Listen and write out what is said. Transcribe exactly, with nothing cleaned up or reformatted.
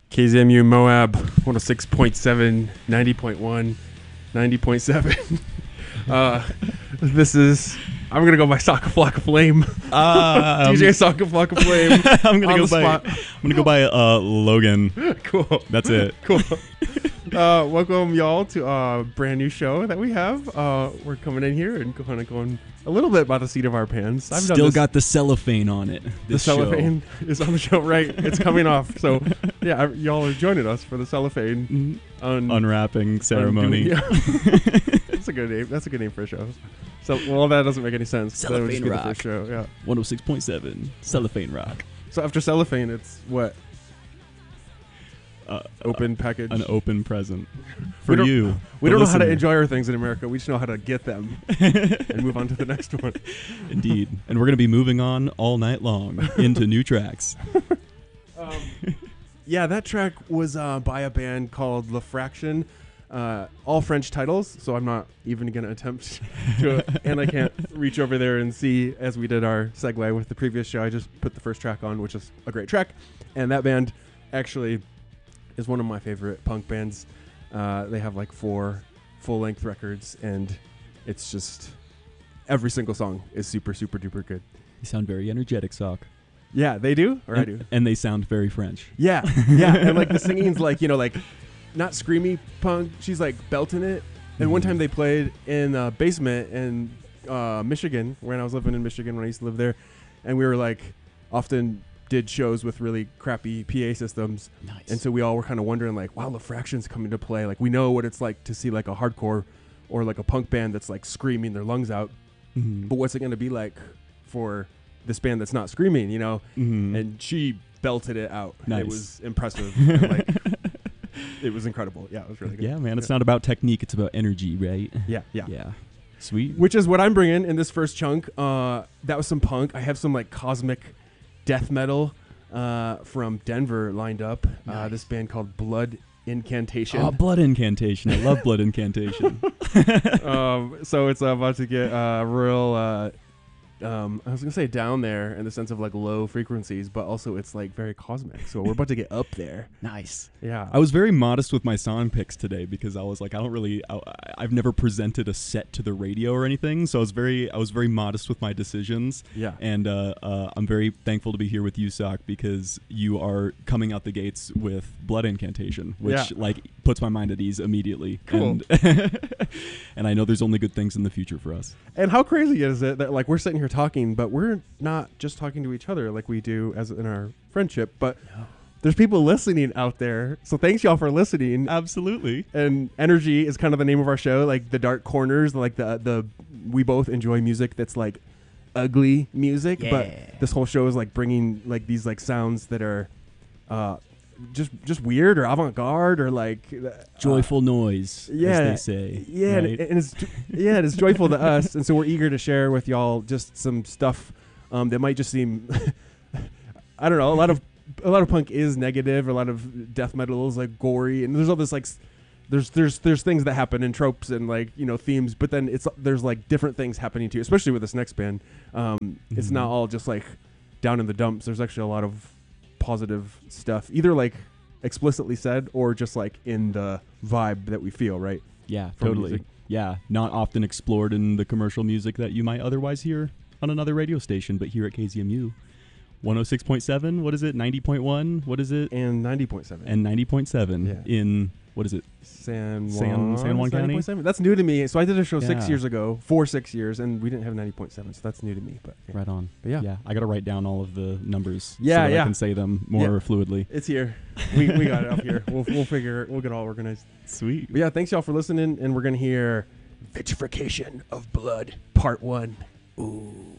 K Z M U Moab, one oh six point seven, ninety point one, ninety point seven. uh, this is, I'm going to go by Soccer Flock of Flame. Uh, D J Soccer Flock of Flame. I'm going to go by, spot. I'm going to go by uh, Logan. Cool. That's it. Cool. Uh, welcome y'all to a brand new show that we have. Uh, we're coming in here and kind of going a little bit by the seat of our pants. I've Still done this. got the cellophane on it. The cellophane show. is on the show, right? It's coming off. So, yeah, I, y'all are joining us for the cellophane un- unwrapping ceremony. Undoing, yeah. That's a good name. That's a good name for a show. So, well, that doesn't make any sense. Cellophane that would just be Rock. the first show. Yeah. one oh six point seven Cellophane Rock. So after cellophane, it's what? Uh, open uh, package. An open present We for don't- you. We the don't know how to listener. enjoy our things in America. We just know how to get them and move on to the next one. Indeed. And we're going to be moving on all night long into new tracks. Um, yeah, that track was uh, by a band called La Fraction. Uh, all French titles, so I'm not even going to attempt to, and I can't reach over there and see as we did our segue with the previous show. I just put the first track on, which is a great track, and that band actually is one of my favorite punk bands. Uh, they have like four full-length records, and it's just every single song is super, super duper good. You sound very energetic, Sock. Yeah, they do, or and, I do. And they sound very French. Yeah, yeah, and like the singing's like, you know, like not screamy punk. She's like belting it. And Mm-hmm. one time they played in a basement in uh, Michigan when I was living in Michigan when I used to live there, and we were like often did shows with really crappy P A systems. Nice. And so we all were kind of wondering like, wow, La Fraction's coming to play. Like we know what it's like to see like a hardcore or like a punk band that's like screaming their lungs out. Mm-hmm. But what's it going to be like for this band that's not screaming, you know? Mm-hmm. And she belted it out. Nice. It was impressive. And, like, it was incredible. Yeah, it was really good. Yeah, man. It's yeah. not about technique. It's about energy, right? Yeah, yeah. Yeah. Sweet. Which is what I'm bringing in this first chunk. Uh, that was some punk. I have some like cosmic death metal uh, from Denver lined up. Uh, Nice. this band called Blood Incantation. Oh, Blood Incantation. I love Blood Incantation. um, so it's uh, about to get uh, real. Uh, um, I was gonna say down there in the sense of like low frequencies, but also it's like very cosmic. So we're about to get up there. Nice. Yeah. I was very modest with my song picks today because I was like, I don't really, I, I've never presented a set to the radio or anything, so I was very, I was very modest with my decisions. Yeah. And uh, uh, I'm very thankful to be here with you, Sock, because you are coming out the gates with Blood Incantation, which Yeah. like puts my mind at ease immediately. Cool. And, and I know there's only good things in the future for us. And how crazy is it that like we're sitting here talking, but we're not just talking to each other like we do as in our friendship, but No. there's people listening out there. So thanks y'all for listening. Absolutely. And Energy is kind of the name of our show, like the dark corners, like the the we both enjoy music that's like ugly music, Yeah. but this whole show is like bringing like these like sounds that are uh just just weird or avant-garde or like uh, Joyful noise, yeah, as they say. yeah, right? and, and it's yeah, and it's joyful to us, and so we're eager to share with y'all just some stuff um, that might just seem, I don't know, a lot of a lot of punk is negative, a lot of death metal is like gory, and there's all this like, s- there's there's there's things that happen in tropes and like you know themes, but then it's there's like different things happening too, especially with this next band. Um, It's Mhm. not all just like down in the dumps. There's actually a lot of positive stuff, either like explicitly said or just like in the vibe that we feel, right? Yeah, from totally. music. Yeah, not often explored in the commercial music that you might otherwise hear on another radio station, but here at K Z M U, one oh six point seven, what is it, ninety point one, what is it, And ninety point seven. and ninety point seven Yeah. in, what is it, San San- Juan, San Juan County? ninety point seven. That's new to me. So I did a show six Yeah. years ago, for six years, and we didn't have ninety point seven, so that's new to me. But yeah. right on. But yeah. Yeah, I got to write down all of the numbers Yeah, so that yeah. I can say them more Yeah. fluidly. It's here. We we got it up here. We'll we'll figure we'll get all organized. Sweet. But yeah, thanks y'all for listening, and we're gonna hear Vitrification of Blood, Part One. Ooh.